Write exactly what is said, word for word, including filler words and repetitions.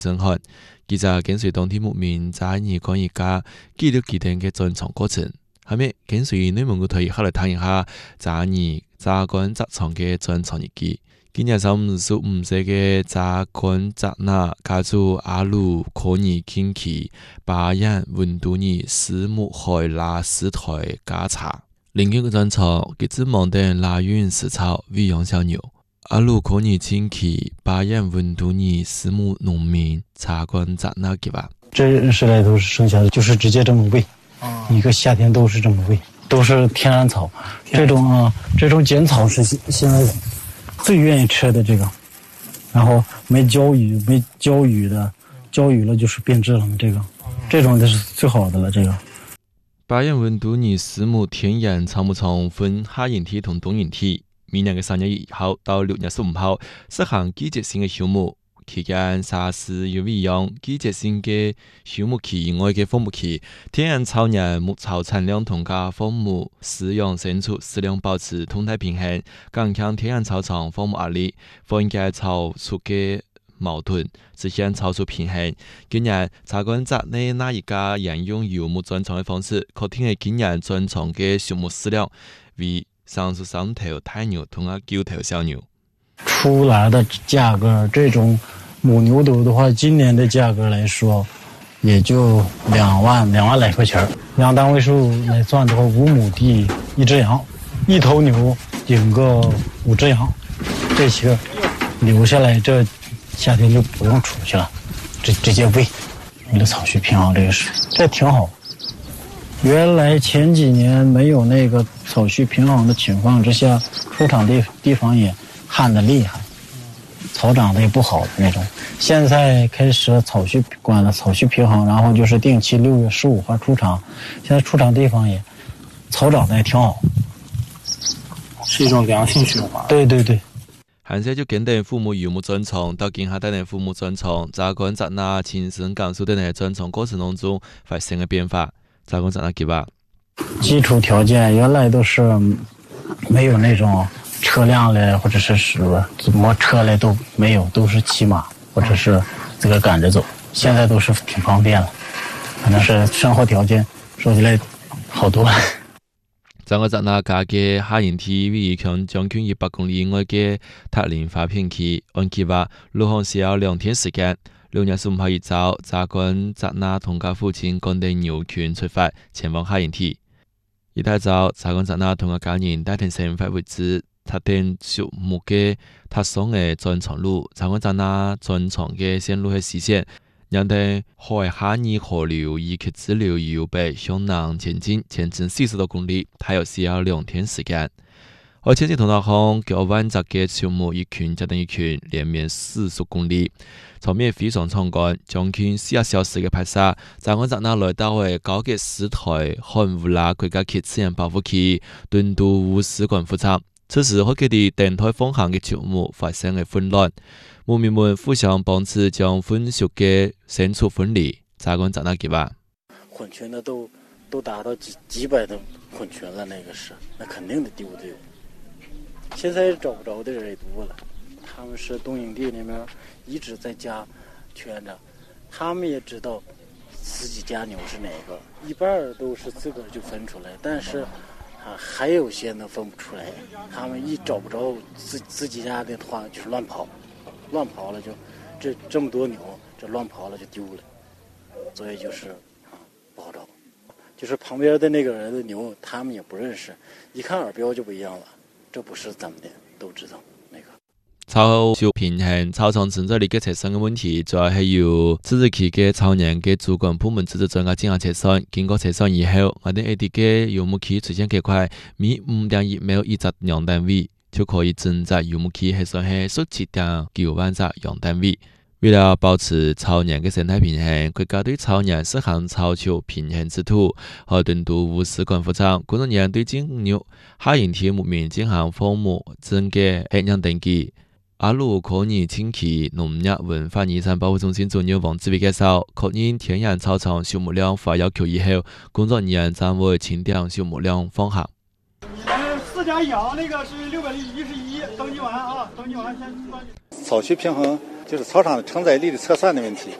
震撼。記者跟隨當地牧民在二講一家記錄佢哋嘅進場過程。下面跟隨內蒙古台下來睇一下在二扎幹扎場嘅進場日記。今年三十五歲嘅扎幹扎那家族阿魯可爾經期巴彦溫都尼斯木海拉斯台家茶。另一個進場佢指望等拉運食草餵養小牛。阿魯可爾經期巴彦溫都尼斯木農民扎幹扎那給吧。 这十来头剩下的就是直接这么喂，啊、一个夏天都是这么喂，都是天然草。这种啊，这种碱草是现在最愿意吃的这个，然后没浇雨没浇雨的，浇雨了就是变质了嘛。这个，这种就是最好的了。这个。 巴彦溫都尼斯木天然草木場分夏營地同冬營地，每年嘅三月一號到六月十五號實行季節性嘅休牧，期間沙士要餵養季節性嘅休牧期以外嘅放牧期，天然草人牧草產量同加放牧飼養牲畜飼量保持動態平衡，減輕天然草場放牧壓力，緩解草畜嘅矛盾，實現草畜平衡。今年扎幹扎內那一家沿用游牧專場嘅方式，可聽係今年專場嘅畜牧飼料為三十三頭大牛同啊九頭小牛。 出來的價格，這種母牛犢的話，今年的價格來說，也就兩萬兩萬來塊錢。養單位數來算的話，五畝地一隻羊，一頭牛頂個五隻羊，這些留下來這。夏天就不用出去了，直直接喂，为了草畜平衡，这个是这挺好。原来前几年没有那个草畜平衡的情况之下，出厂地地方也旱得厉害，草长得也不好的那种。现在开始草畜管了草畜平衡，然后就是定期六月十五号出厂，现在出厂地方也草长得也挺好， 是一種良性循環。 对对对。 韓社就跟定父母游牧專場，到今下等定父母專場，扎幹扎那親身感受等定專場過程當中發生嘅變化。扎幹扎那幾吧？ 基礎條件原來都是沒有那種車輛嘞，或者是什麼摩車嘞都沒有，都是騎馬或者是這個趕着走。現在都是挺方便了，可能是生活條件說起來好多了。 扎幹扎那家嘅夏營地位於強將近一百公里以外嘅塔林發片區，按計劃路航需要兩天時間。六月十五號一早，扎幹扎那同家父親趕定牛群出發前往夏營地。一大早，扎幹扎那同個家人帶定成發位置，塔定畜牧嘅塔上嘅專場路，扎幹扎那專場嘅線路係實現。讓等海哈尼河流以及支流由北向南前進，前進四十多公里，大約需要兩天時間。而前進通道上，九萬隻嘅畜牧一群加等一群，連綿四十公里，場面非常壯觀。將近四個小時嘅拍攝，扎幹扎那來到嘅高級市台漢烏拉國家級自然保護區敦都烏斯管副場。此時喺佢哋電台風行嘅畜牧發生嘅混亂。牧民們互相幫持將混熟嘅牲畜分離，扎幹扎那幾吧？ 混群的都都達到幾幾百的混群了，那個是那肯定得丟的。現在找不着的人也多了，他們是冬營地裡面一直在家圈着，他們也知道自己家牛是哪個，一半都是自個兒就分出來，但是啊還有些呢分不出來，他們一找不着自自己家的話就是亂跑。亂跑了就，這這麼多牛，這亂跑了就丟了，所以就是啊不好找。就是旁邊的那個人的牛，他們也不認識，一看耳標就不一樣了，這不是咱們的，都知道那個。 草畜平衡草場存在嘅切身嘅問題，主要係由自治區嘅草人嘅主管部門自治專家進行測算，經過測算以後，我哋 A D 嘅游牧區出現幾塊米五點一秒一隻養單位。就可以增加游牧區係算係十七點九萬隻養單位。為了保持草原嘅生態平衡，國家對草原實行草畜平衡制度。和敦都烏斯管副場工作人員對進入夏營地牧民進行放牧證嘅血樣登記。阿魯可爾經期農業文化遺產保護中心主任王志偉介紹，確認天然草場畜牧量符合要求以後，工作人員將會清點畜牧量方向。 四加氧那个是六百一十一，登记完啊，登记完先关。 草区平衡就是草场的承载力的测算的问题。